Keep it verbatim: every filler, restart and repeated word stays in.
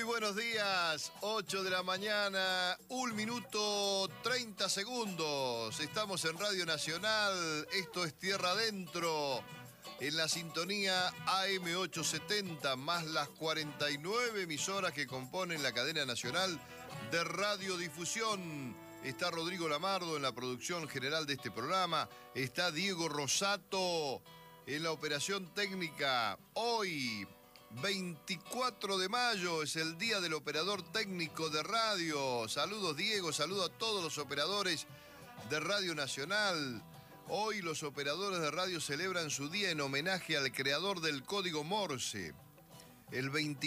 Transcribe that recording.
buenos días, ocho de la mañana, un minuto treinta segundos. Estamos en Radio Nacional, esto es Tierra Adentro, en la sintonía A M ochocientos setenta, más las cuarenta y nueve emisoras que componen la cadena nacional de radiodifusión. Está Rodrigo Lamardo en la producción general de este programa, está Diego Rosato en la operación técnica. Hoy, veinticuatro de mayo, es el día del operador técnico de radio. Saludos, Diego, saludo a todos los operadores de Radio Nacional. Hoy los operadores de radio celebran su día en homenaje al creador del código Morse. El veinticuatro